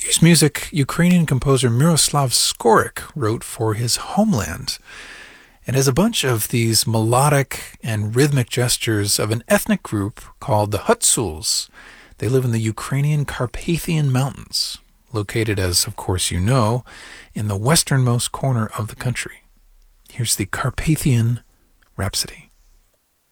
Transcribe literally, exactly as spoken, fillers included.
Whose music Ukrainian composer Miroslav Skorik wrote for his homeland. It has a bunch of these melodic and rhythmic gestures of an ethnic group called the Hutsuls. They live in the Ukrainian Carpathian Mountains, located, as of course you know, in the westernmost corner of the country. Here's the Carpathian Rhapsody.